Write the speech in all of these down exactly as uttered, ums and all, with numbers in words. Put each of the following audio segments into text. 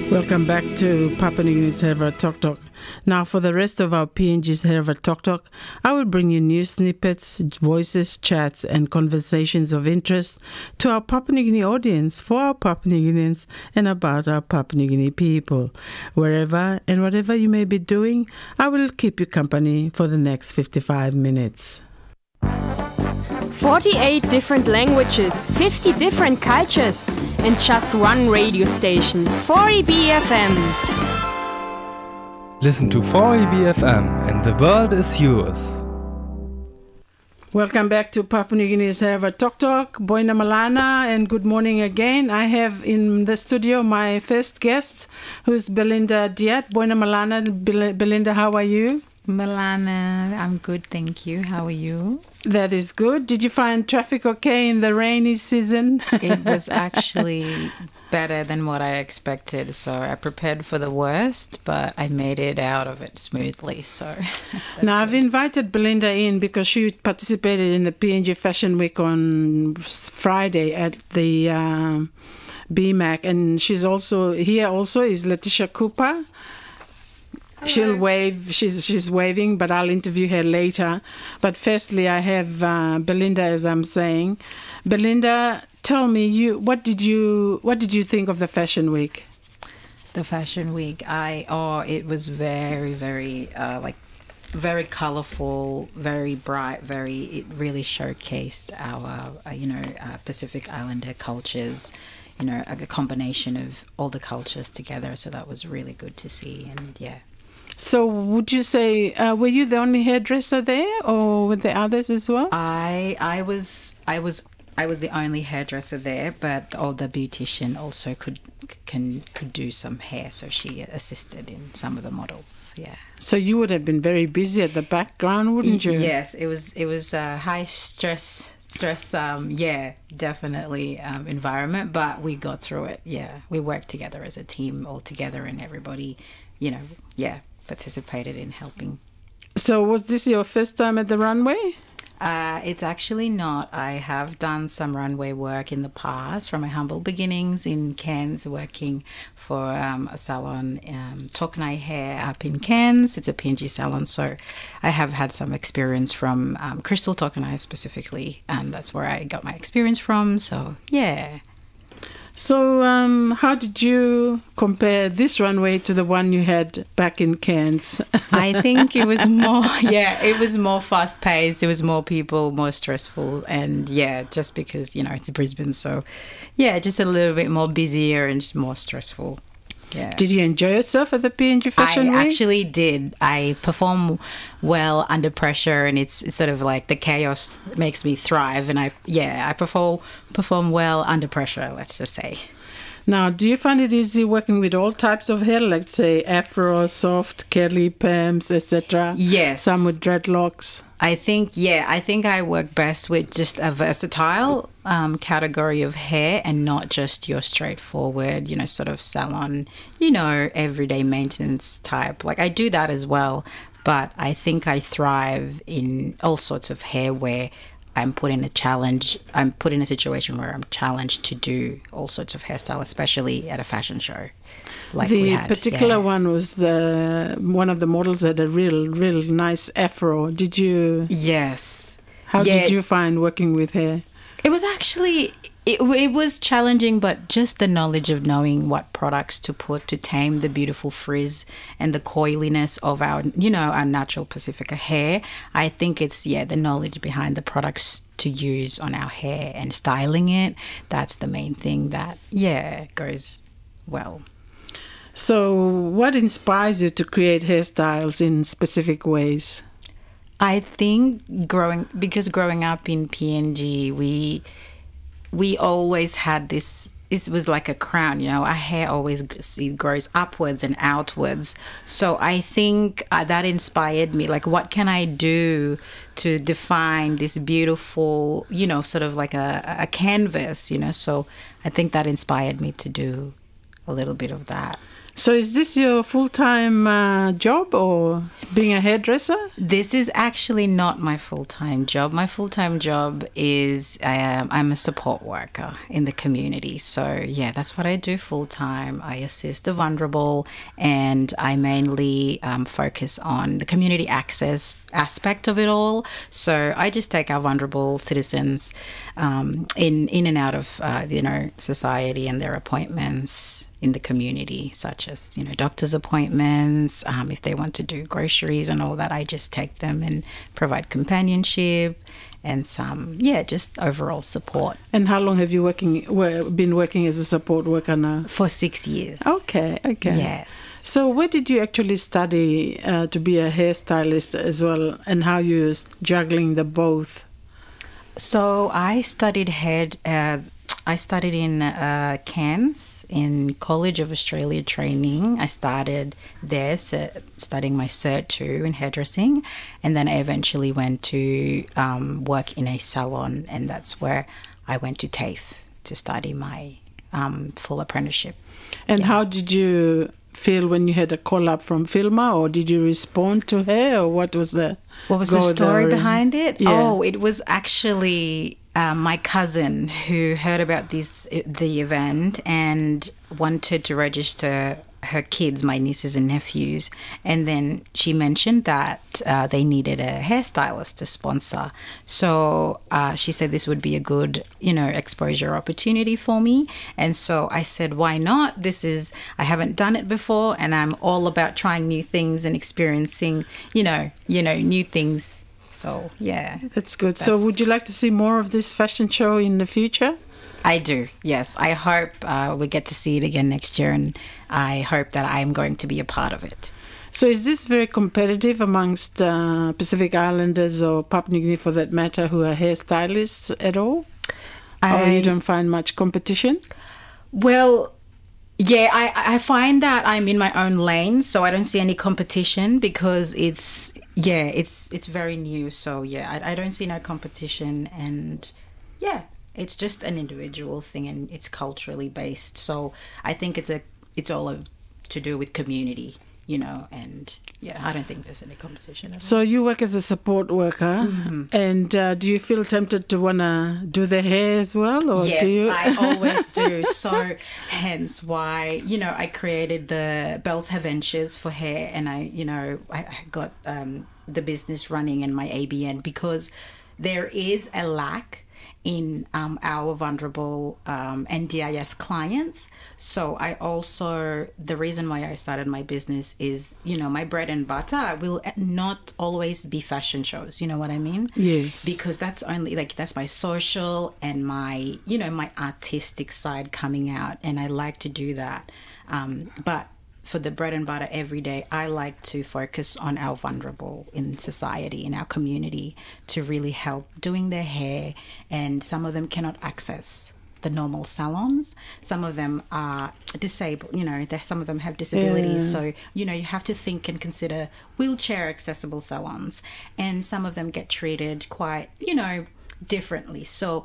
Welcome back to Papua New Guinea's Hereva Tok Tok. Now, for the rest of our P N G's Hereva Tok Tok, I will bring you news snippets, voices, chats, and conversations of interest to our Papua New Guinea audience, for our Papua New Guineans, and about our Papua New Guinea people. Wherever and whatever you may be doing, I will keep you company for the next fifty-five minutes. forty-eight different languages, fifty different cultures, and just one radio station, four E B F M. Listen to four E B F M and the world is yours. Welcome back to Papua New Guinea's Hereva Tok Tok. Boina Malana, and good morning again. I have in the studio my first guest, who's Belinda Diat. Boina Malana. Bel- Belinda, how are you? Milana, I'm good, thank you. How are you? That is good. Did you find traffic okay in the rainy season? It was actually better than what I expected. So I prepared for the worst, but I made it out of it smoothly. So now, I've good. invited Belinda in because she participated in the P N G Fashion Week on Friday at the um, B M A C. And she's also here also is Letitia Cooper. She'll wave. She's she's waving, but I'll interview her later. But firstly, I have uh, Belinda, as I'm saying. Belinda, tell me, you what did you what did you think of the Fashion Week? The Fashion Week, I oh, it was very very uh, like very colorful, very bright, very. It really showcased our uh, you know uh, Pacific Islander cultures. You know, a combination of all the cultures together. So that was really good to see, and yeah. So would you say, uh, were you the only hairdresser there, or were there others as well? I I was I was I was the only hairdresser there, but oh, the beautician also could can could do some hair, so she assisted in some of the models. Yeah. So you would have been very busy at the background, wouldn't you? Yes, it was it was a high stress stress. Um, yeah, definitely um, environment, but we got through it. Yeah, we worked together as a team all together, and everybody, you know, yeah. participated in helping. So was this your first time at the runway? Uh, it's actually not. I have done some runway work in the past from my humble beginnings in Cairns, working for um, a salon, um, Tokanai Hair up in Cairns. It's a P N G salon, so I have had some experience from um, Crystal Tokanai specifically, and that's where I got my experience from. So yeah. So um, how did you compare this runway to the one you had back in Cairns? I think it was more, yeah, it was more fast paced. It was more people, more stressful. And yeah, just because, you know, it's Brisbane. So yeah, just a little bit more busier and just more stressful. Yeah. Did you enjoy yourself at the P N G Fashion I Week? actually did. I perform well under pressure, and it's, it's sort of like the chaos makes me thrive. And I, yeah, I perform perform well under pressure, let's just say. Now, do you find it easy working with all types of hair, like say afro, soft, curly, perms, et cetera? Yes. Some with dreadlocks. I think, yeah, I think I work best with just a versatile um, category of hair and not just your straightforward, you know, sort of salon, you know, everyday maintenance type. Like I do that as well, but I think I thrive in all sorts of hair where I'm put in a challenge, I'm put in a situation where I'm challenged to do all sorts of hairstyle, especially at a fashion show. Like the we had, particular yeah. one was the one of the models had a real, real nice afro. Did you? Yes. How yeah. did you find working with hair? It was actually, it, it was challenging, but just the knowledge of knowing what products to put to tame the beautiful frizz and the coiliness of our, you know, our natural Pacifica hair. I think it's, yeah, the knowledge behind the products to use on our hair and styling it. That's the main thing that, yeah, goes well. So what inspires you to create hairstyles in specific ways? I think growing, because growing up in P N G, we we always had this, it was like a crown, you know, our hair always it grows upwards and outwards. So I think uh, that inspired me, like what can I do to define this beautiful, you know, sort of like a, a canvas, you know. So I think that inspired me to do a little bit of that. So is this your full-time uh, job or being a hairdresser? This is actually not my full-time job. My full-time job is um, I'm a support worker in the community. So yeah, that's what I do full-time. I assist the vulnerable, and I mainly um, focus on the community access aspect of it all. So I just take our vulnerable citizens um, in in and out of uh, you know society and their appointments in the community, such as, you know, doctor's appointments, um, if they want to do groceries and all that, I just take them and provide companionship and some, yeah, just overall support. And how long have you working wo- been working as a support worker now? For six years. Okay, okay. Yes. So where did you actually study uh, to be a hairstylist as well, and how you're juggling the both? So I studied hair... Uh, I studied in uh, Cairns in College of Australia training. I started there so studying my Cert two in hairdressing, and then I eventually went to um, work in a salon, and that's where I went to TAFE to study my um, full apprenticeship. And Yeah. how did you feel when you had a call up from Filma, or did you respond to her, or what was the What was the go story there? behind it? Yeah. Oh, it was actually um, my cousin who heard about this the event and wanted to register her kids, my nieces and nephews, and then she mentioned that uh, they needed a hairstylist to sponsor. So uh, she said this would be a good, you know, exposure opportunity for me. And so I said, why not? This is, I haven't done it before, and I'm all about trying new things and experiencing, you know, you know, new things. So yeah, That's good. So That's- would you like to see more of this fashion show in the future? I do, yes. I hope uh, we get to see it again next year, and I hope that I'm going to be a part of it. So is this very competitive amongst uh, Pacific Islanders or Papua New Guinea for that matter who are hairstylists at all? Or you don't find much competition? Well, yeah, I, I find that I'm in my own lane, so I don't see any competition because it's, yeah, it's it's very new. So, yeah, I, I don't see no competition, and, yeah, it's just an individual thing, and it's culturally based. So I think it's a it's all a, to do with community, you know, and, yeah, I don't think there's any competition at all. So you work as a support worker, Mm-hmm. and uh, do you feel tempted to want to do the hair as well? Or Yes, do you? I always do. So hence why, you know, I created the Bells Haventures for hair, and I, you know, I, I got um, the business running and my A B N because there is a lack in um, our vulnerable um, N D I S clients. So I also, the reason why I started my business is, you know, my bread and butter will not always be fashion shows. You know what I mean? Yes. Because that's only like, that's my social and my, you know, my artistic side coming out. And I like to do that. Um, but for the bread and butter every day, I like to focus on our vulnerable in society, in our community, to really help doing their hair. And some of them cannot access the normal salons. Some of them are disabled, you know, some of them have disabilities. Yeah. So, you know, you have to think and consider wheelchair accessible salons. And some of them get treated quite, you know, differently. So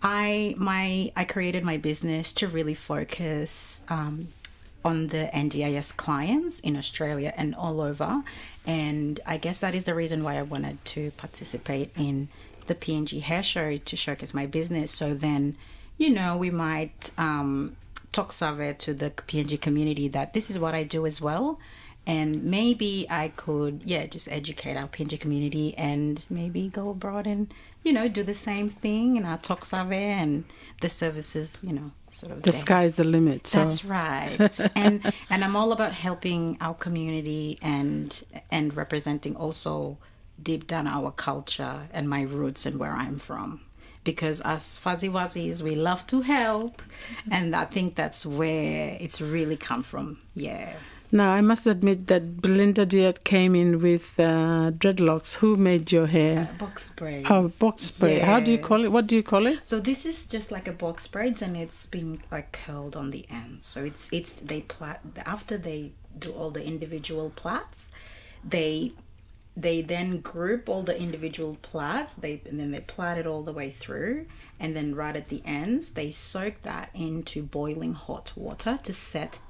I, my, I created my business to really focus, um, on the N D I S clients in Australia and all over. And I guess that is the reason why I wanted to participate in the P N G Hair Show, to showcase my business. So then, you know, we might um, talk savvy to the P N G community that this is what I do as well. And maybe I could, yeah, just educate our P N G community and maybe go abroad and, you know, do the same thing in our talk savvy and the services, you know, sort of The there. sky's the limit. So. That's right. and and I'm all about helping our community and and representing also deep down our culture and my roots and where I'm from. Because as Fuzzy Wuzzies, we love to help. And I think that's where it's really come from. Yeah. Now, I must admit that Belinda Diet came in with uh, dreadlocks. Who made your hair? Box braids. Oh, box braid. How do you call it? What do you call it? So this is just like a box braids, and it's been like curled on the ends. So it's it's they plait after they do all the individual plaits, they they then group all the individual plaits. They and then they plait it all the way through, and then right at the ends they soak that into boiling hot water to set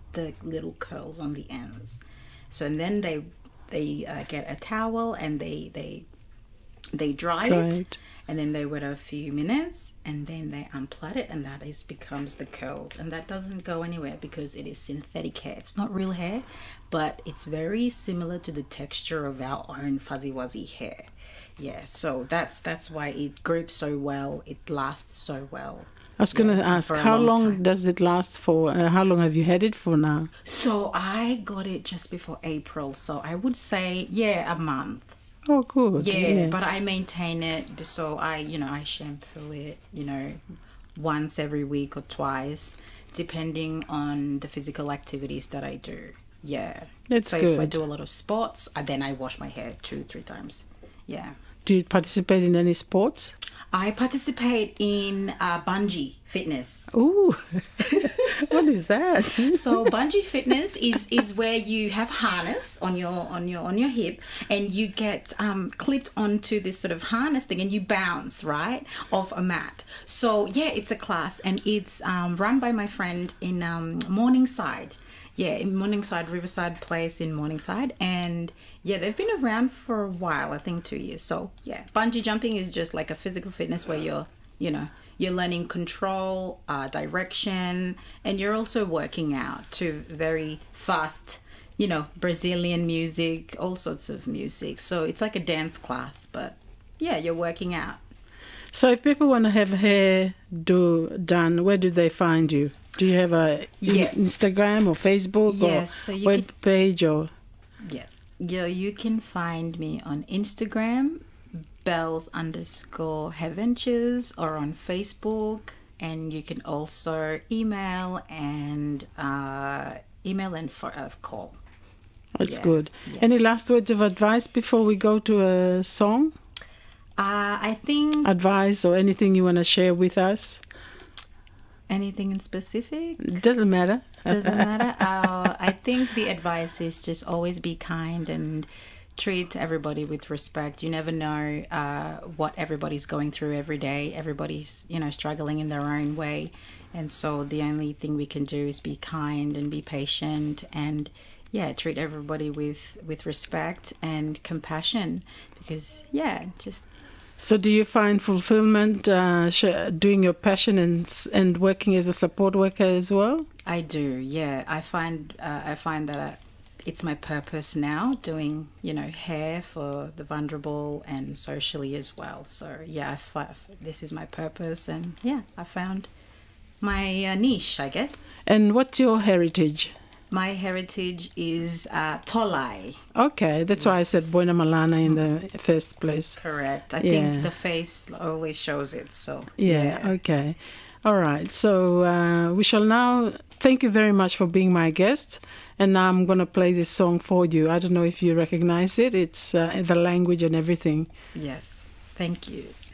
the little curls on the ends. So and then they they uh, get a towel and they they they dry Dry it, it. and then they wait a few minutes and then they unplait it, and that is becomes the curls, and that doesn't go anywhere because it is synthetic hair. It's not real hair, but it's very similar to the texture of our own Fuzzy Wuzzy hair. Yeah, so that's that's why it groups so well. It lasts so well. I was going to Yeah, ask, for a how long long time. does it last for? Uh, how long have you had it for now? So I got it just before April, so I would say yeah, a month. Oh, good. Yeah, but I maintain it, so I, you know, I shampoo it, you know, once every week or twice, depending on the physical activities that I do. Yeah. That's so if I good. do a lot of sports, uh, then I wash my hair two, three times. Yeah. Do you participate in any sports? I participate in uh, bungee fitness. Ooh, what is that? So bungee fitness is is where you have harness on your on your on your hip, and you get um, clipped onto this sort of harness thing, and you bounce right off a mat. So yeah, it's a class, and it's um, run by my friend in um, Morningside. Yeah, in Morningside, Riverside Place in Morningside, and yeah, they've been around for a while. I think two years. So yeah, bungee jumping is just like a physical fitness where you're, you know, you're learning control, uh, direction, and you're also working out to very fast, you know, Brazilian music, all sorts of music. So it's like a dance class, but yeah, you're working out. So if people want to have hair do done, where do they find you? Do you have a Yes. Instagram or Facebook Yes, or so you web page or? Yes. Yeah, you can find me on Instagram, bells underscore Hevenches, or on Facebook, and you can also email and uh, email and for, uh, call. That's Yeah, good. yes. Any last words of advice before we go to a song? Uh, I think Advice or anything you want to share with us? anything in specific It doesn't matter. doesn't matter. Uh, I think the advice is just always be kind and treat everybody with respect. You never know uh, what everybody's going through every day. Everybody's, you know, struggling in their own way. And so the only thing we can do is be kind and be patient and, yeah, treat everybody with, with respect and compassion. Because, yeah, just... So do you find fulfillment uh, sh- doing your passion and s- and working as a support worker as well? I do, yeah. I find uh, I find that I, it's my purpose now, doing, you know, hair for the vulnerable and socially as well. So yeah, I fi- this is my purpose, and yeah, I found my uh, niche, I guess. And what's your heritage? My heritage is uh, Tolai. Okay, that's why I said Buena Malana in the first place. Correct. I Yeah. think the face always shows it. So Yeah, okay. All right. So uh, we shall now thank you very much for being my guest. And now I'm going to play this song for you. I don't know if you recognize it. It's uh, the language and everything. Yes. Thank you.